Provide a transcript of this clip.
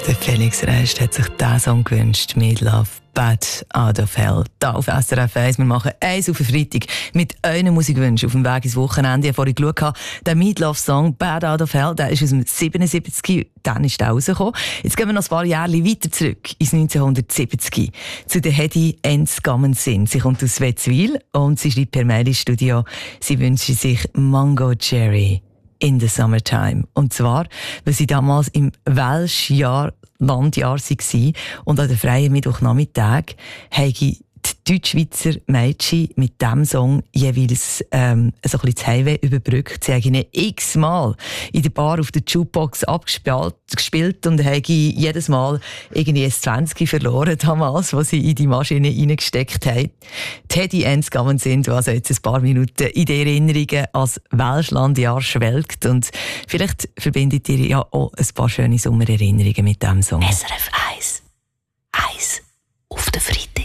Der Felix Rest hat sich diesen Song gewünscht, «Made Love Bad Out of Hell». Da auf SRF 1. Wir machen eins auf den Freitag mit euren Musikwünschen auf dem Weg ins Wochenende. Ich habe vorhin geschaut, der «Made Love Song Bad Out of Hell», der ist aus dem 77, dann ist der rausgekommen. Jetzt gehen wir noch ein paar Jahre weiter zurück, ins 1970, zu der Hedy Enskammen-Sinn. Sie kommt aus Wetzwil und sie schreibt per Mail ins Studio, sie wünscht sich «Mango Cherry in the Summertime». Und zwar, weil sie damals im Welschjahr Landjahr war und an den freien Mittwochnachmittag habe die Deutschschweizer Mädchen mit diesem Song jeweils so ein bisschen das Highway überbrückt. Sie haben ihn x-mal in der Bar auf der Jukebox abgespielt und haben jedes Mal irgendwie ein 20 verloren damals, was sie in die Maschine reingesteckt haben. Die Hedy Enskammen-Sinn, die also jetzt ein paar Minuten in die Erinnerungen als Welschlandjahr schwelgt. Und vielleicht verbindet ihr ja auch ein paar schöne Sommererinnerungen mit diesem Song. SRF 1 auf den Freitag.